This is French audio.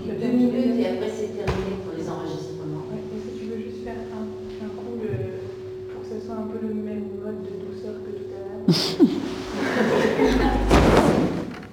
2 minutes et après c'est terminé pour les enregistrements. Ouais, et si tu veux juste faire un coup pour que ce soit un peu le même mode de douceur que tout à l'heure.